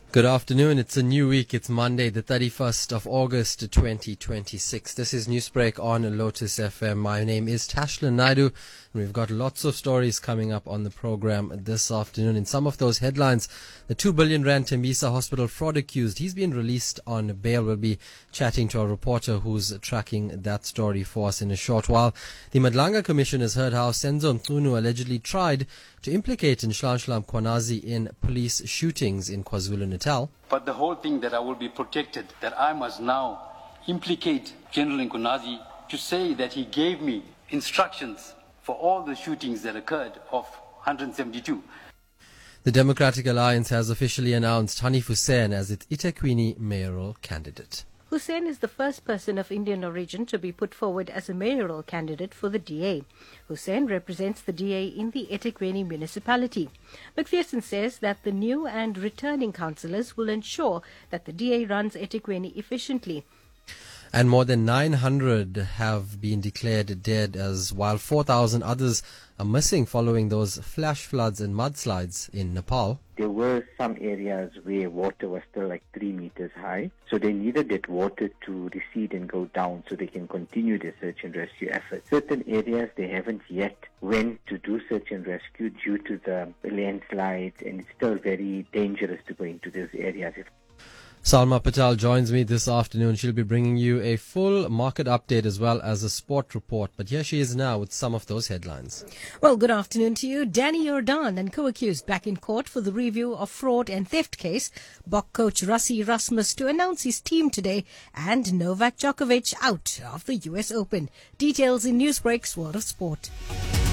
Good afternoon. It's a new week. It's Monday, the 31st of August, 2026. This is Newsbreak on Lotus FM. My name is Tashlin Naidu, and we've got lots of stories coming up on the program this afternoon. In some of those headlines, the 2 billion rand Tembisa Hospital fraud accused, he's been released on bail. We'll be chatting to a reporter who's tracking that story for us in a short while. The Madlanga Commission has heard how Senzo Mchunu allegedly tried to implicate Nhlanhla Mkhwanazi in police shootings in KwaZulu-Natal. But the whole thing that I will be protected, that I must now implicate General Mkhwanazi to say that he gave me instructions for all the shootings that occurred of 172. The Democratic Alliance has officially announced Hanif Hussain as its eThekwini mayoral candidate. Hussain is the first person of Indian origin to be put forward as a mayoral candidate for the DA. Hussain represents the DA in the eThekwini municipality. McPherson says that the new and returning councillors will ensure that the DA runs eThekwini efficiently. And more than 900 have been declared dead, as while 4,000 others are missing following those flash floods and mudslides in Nepal. There were some areas where water was still like 3 meters high, so they needed that water to recede and go down so they can continue their search and rescue efforts. Certain areas they haven't yet went to do search and rescue due to the landslides, and it's still very dangerous to go into those areas. Salma Patel joins me this afternoon. She'll be bringing you a full market update as well as a sport report. But here she is now with some of those headlines. Well, good afternoon to you. Danny Jordan and co-accused back in court for the review of fraud and theft case. Bok coach Rassie Erasmus to announce his team today, and Novak Djokovic out of the US Open. Details in Newsbreak's World of Sport.